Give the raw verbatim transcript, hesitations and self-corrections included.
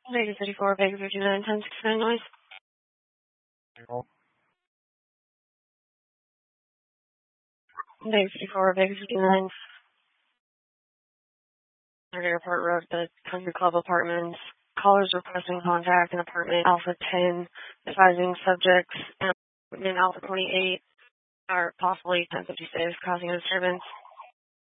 Vegas thirty-four, Vegas fifty-nine, ten sixty-nine noise. Vegas fifty-four, Vegas fifty-nine. Airport Road, the Country Club Apartments. Callers requesting contact in apartment Alpha ten, advising subjects in Alpha twenty-eight are possibly ten fifty-six causing a disturbance.